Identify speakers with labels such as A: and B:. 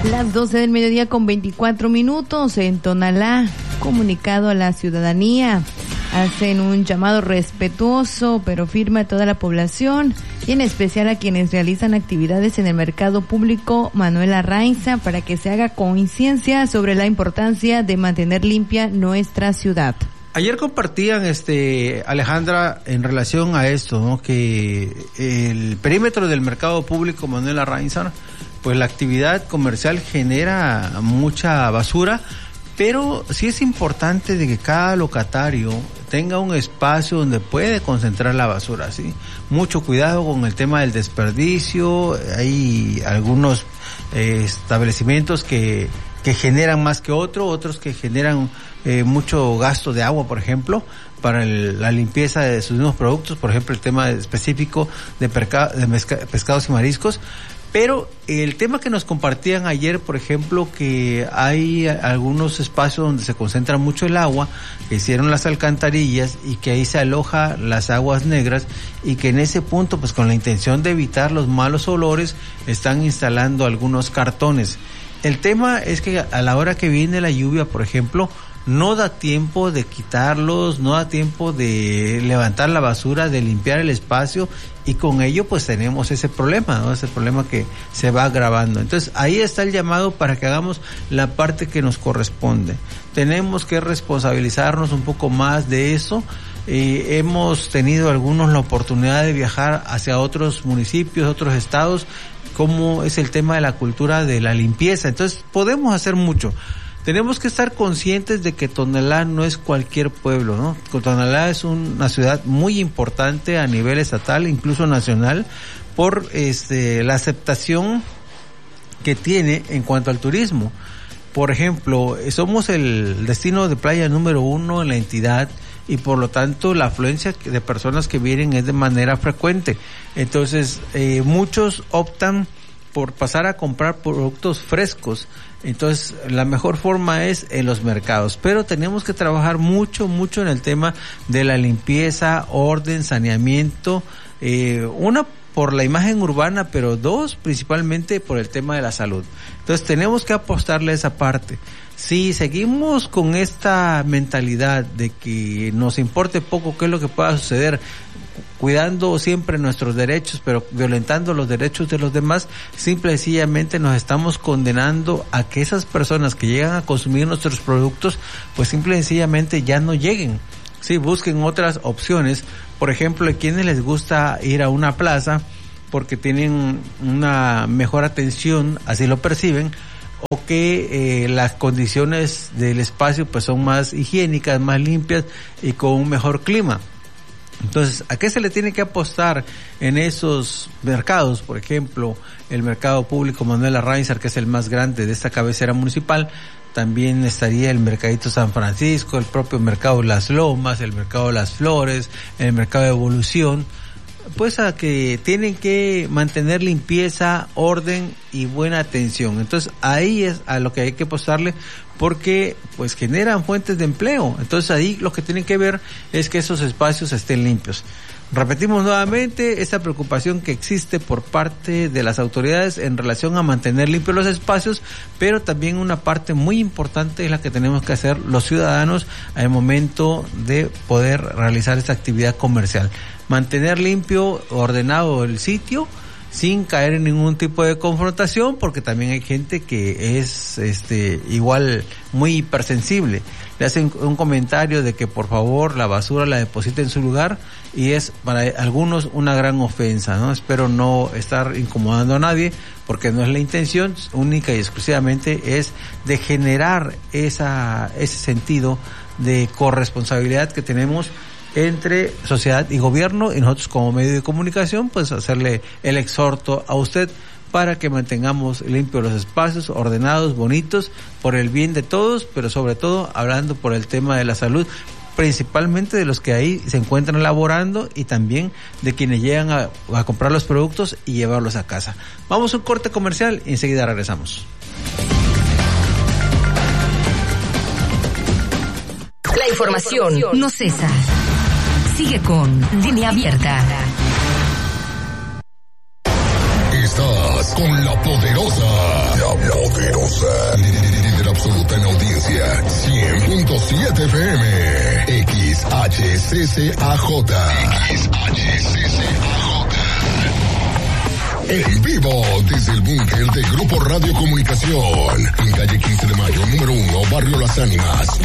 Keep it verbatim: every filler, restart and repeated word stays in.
A: Las doce del mediodía con veinticuatro minutos en Tonalá, comunicado a la ciudadanía. Hacen un llamado respetuoso pero firme a toda la población y en especial a quienes realizan actividades en el mercado público Manuel Arraiza para que se haga conciencia sobre la importancia de mantener limpia nuestra ciudad.
B: Ayer compartían, este, Alejandra, en relación a esto, ¿no? Que el perímetro del mercado público Manuel Arraiza, pues la actividad comercial genera mucha basura, pero sí es importante de que cada locatario tenga un espacio donde puede concentrar la basura, ¿sí? Mucho cuidado con el tema del desperdicio. Hay algunos eh, establecimientos que que generan más que otros, otros que generan eh, mucho gasto de agua, por ejemplo, para el, la limpieza de sus mismos productos, por ejemplo, el tema específico de, perca, de mezca, pescados y mariscos. Pero el tema que nos compartían ayer, por ejemplo, que hay algunos espacios donde se concentra mucho el agua, que hicieron las alcantarillas y que ahí se aloja las aguas negras y que en ese punto, pues con la intención de evitar los malos olores, están instalando algunos cartones. El tema es que a la hora que viene la lluvia, por ejemplo, no da tiempo de quitarlos, no da tiempo de levantar la basura, de limpiar el espacio, y con ello pues tenemos ese problema, ¿no? Ese problema que se va agravando. Entonces ahí está el llamado para que hagamos la parte que nos corresponde. Tenemos que responsabilizarnos un poco más de eso. Eh, hemos tenido algunos la oportunidad de viajar hacia otros municipios, otros estados, como es el tema de la cultura de la limpieza. Entonces podemos hacer mucho. Tenemos que estar conscientes de que Tonalá no es cualquier pueblo, ¿no? Tonalá es una ciudad muy importante a nivel estatal, incluso nacional, por este la aceptación que tiene en cuanto al turismo. Por ejemplo, somos el destino de playa número uno en la entidad y por lo tanto la afluencia de personas que vienen es de manera frecuente. Entonces, eh, muchos optan por pasar a comprar productos frescos. Entonces, la mejor forma es en los mercados, pero tenemos que trabajar mucho, mucho en el tema de la limpieza, orden, saneamiento, eh, una por la imagen urbana, pero dos, principalmente por el tema de la salud. Entonces, tenemos que apostarle a esa parte. Si seguimos con esta mentalidad de que nos importe poco qué es lo que pueda suceder, cuidando siempre nuestros derechos, pero violentando los derechos de los demás, simple y sencillamente nos estamos condenando a que esas personas que llegan a consumir nuestros productos, pues simple y sencillamente ya no lleguen. Sí, busquen otras opciones. Por ejemplo, a quienes les gusta ir a una plaza porque tienen una mejor atención, así lo perciben, o que eh, las condiciones del espacio pues son más higiénicas, más limpias y con un mejor clima. Entonces, ¿a qué se le tiene que apostar en esos mercados? Por ejemplo, el mercado público Manuel Arraiza, que es el más grande de esta cabecera municipal. También estaría el Mercadito San Francisco, el propio mercado Las Lomas, el mercado Las Flores, el mercado de Evolución. Pues a que tienen que mantener limpieza, orden y buena atención. Entonces ahí es a lo que hay que apostarle porque pues generan fuentes de empleo. Entonces ahí lo que tienen que ver es que esos espacios estén limpios. Repetimos nuevamente esta preocupación que existe por parte de las autoridades en relación a mantener limpios los espacios, pero también una parte muy importante es la que tenemos que hacer los ciudadanos al momento de poder realizar esta actividad comercial. Mantener limpio, ordenado el sitio, sin caer en ningún tipo de confrontación, porque también hay gente que es este igual muy hipersensible. Le hacen un comentario de que por favor la basura la deposite en su lugar y es para algunos una gran ofensa, ¿no? Espero no estar incomodando a nadie porque no es la intención, única y exclusivamente es de generar esa ese sentido de corresponsabilidad que tenemos entre sociedad y gobierno, y nosotros como medio de comunicación pues hacerle el exhorto a usted para que mantengamos limpios los espacios, ordenados, bonitos, por el bien de todos, pero sobre todo hablando por el tema de la salud, principalmente de los que ahí se encuentran laborando y también de quienes llegan a, a comprar los productos y llevarlos a casa. Vamos a un corte comercial y enseguida regresamos.
C: La información no cesa. Sigue con Línea Abierta.
D: Estás Estás con La Poderosa. La Poderosa. Líder absoluta en audiencia. cien punto siete F M. X H C C A J. X H C C A J. En vivo desde el búnker de Grupo Radio Comunicación. En calle quince de mayo, número uno, Barrio Las Ánimas.